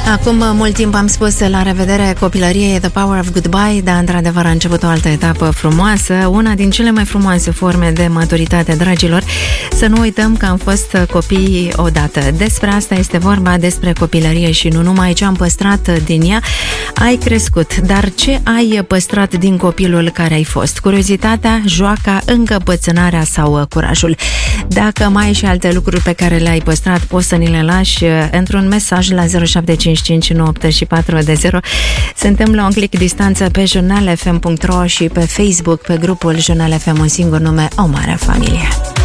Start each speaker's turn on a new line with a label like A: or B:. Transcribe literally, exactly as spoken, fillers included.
A: Acum mult timp am spus la revedere copilăriei, The Power of Goodbye, dar într-adevăr a început o altă etapă frumoasă, una din cele mai frumoase forme de maturitate, dragilor. Să nu uităm că am fost copii odată. Despre asta este vorba, despre copilărie și nu numai. Ce am păstrat din ea. Ai crescut, dar ce ai păstrat din copilul care ai fost? Curiozitatea, joaca, încăpățânarea sau curajul? Dacă mai ai și alte lucruri pe care le-ai păstrat, poți să ni le lași într-un mesaj la zero șapte cinci cinci unu opt patru zero. Suntem la un click distanță pe jurnal f m punct r o și pe Facebook, pe grupul Jurnal F M, un singur nume, o mare familie.